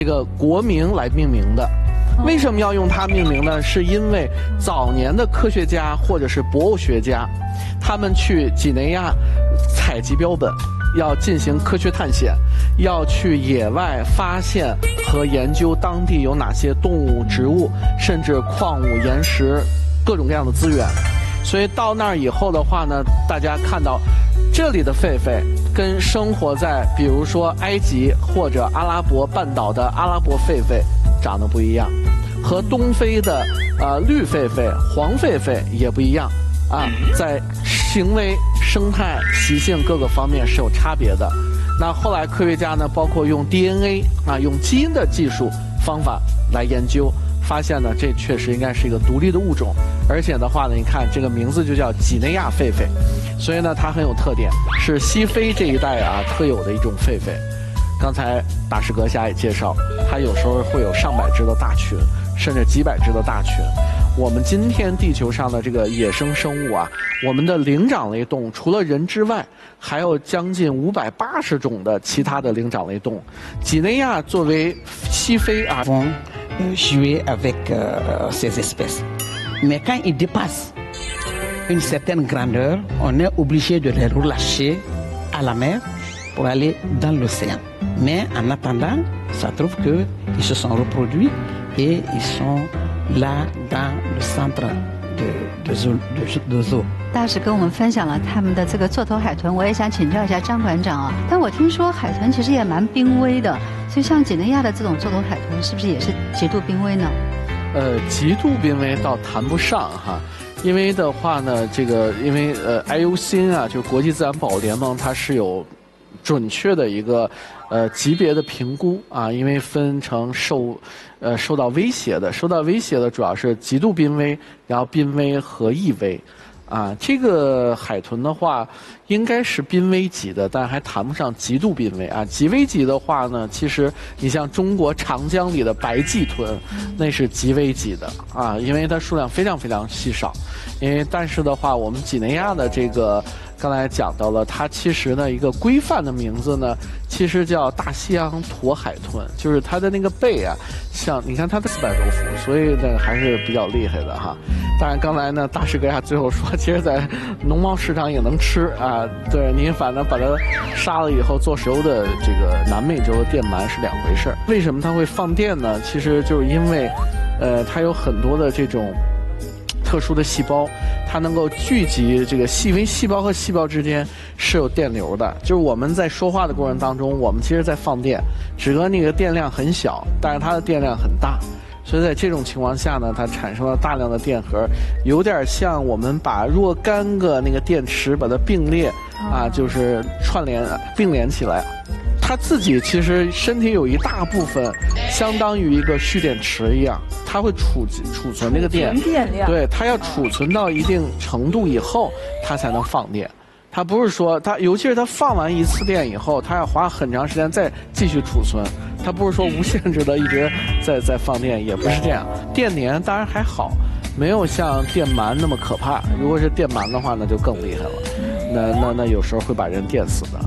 这个国名来命名的。为什么要用它命名呢？是因为早年的科学家或者是博物学家，他们去几内亚采集标本，要进行科学探险，要去野外发现和研究当地有哪些动物、植物，甚至矿物、岩石，各种各样的资源。所以到那儿以后的话呢，大家看到这里的狒狒跟生活在比如说埃及或者阿拉伯半岛的阿拉伯狒狒长得不一样，和东非的绿狒狒、黄狒狒也不一样啊，在行为、生态、习性各个方面是有差别的。那后来科学家呢，包括用 DNA 啊，用基因的技术方法来研究，发现呢，这确实应该是一个独立的物种，而且的话呢，你看这个名字就叫几内亚狒狒，所以呢，它很有特点，是西非这一带啊特有的一种狒狒。刚才大师阁下也介绍，它有时候会有上百只的大群，甚至几百只的大群。我们今天地球上的这个野生生物啊，我们的灵长类动物除了人之外，还有将近580种的其他的灵长类动物。几内亚作为西非啊。 jouer avec ces espèces. Mais quand ils dépassent une certaine grandeur, on est obligé de les relâcher à la mer pour aller dans l'océan. Mais en attendant, ça trouve qu'ils se sont reproduits et ils sont là dans le centre de zoo. 大使跟我们分享了他们的这个座头海豚，我也想请教一下张馆长啊。但我听说海豚其实也蛮濒危的，所以像几内亚的这种座头海豚，是不是也是极度濒危呢？ 极度濒危倒谈不上哈，因为的话呢，这个因为IUCN 啊，就是国际自然保护联盟，它是有准确的一个级别的评估啊，因为分成受到威胁的，受到威胁的主要是极度濒危，然后濒危和易危。啊，这个海豚的话，应该是濒危级的，但还谈不上极度濒危啊。极危级的话呢，其实你像中国长江里的白鳍豚，那是极危级的啊，因为它数量非常非常稀少。但是的话，我们几内亚的这个刚才讲到了，它其实呢一个规范的名字呢，其实叫大西洋驼海豚，就是它的那个背啊，像你看它的400多伏，所以呢还是比较厉害的哈。当然刚才呢大师阁下最后说，其实在农贸市场也能吃啊，对，您反正把它杀了以后做熟的这个南美洲的电鳗是两回事。为什么它会放电呢？其实就是因为它有很多的这种特殊的细胞，它能够聚集这个细微细胞和细胞之间是有电流的。就是我们在说话的过程当中，我们其实在放电，只不过那个电量很小，但是它的电量很大。所以在这种情况下呢，它产生了大量的电荷，有点像我们把若干个那个电池把它并列啊，就是串联并联起来。它自己其实身体有一大部分相当于一个蓄电池一样，它会储存这个电量， 对，它要储存到一定程度以后，它才能放电。它不是说它，尤其是它放完一次电以后，它要花很长时间再继续储存。它不是说无限制的一直在放电，也不是这样。电鲶当然还好，没有像电鳗那么可怕。如果是电鳗的话，那就更厉害了，那有时候会把人电死的。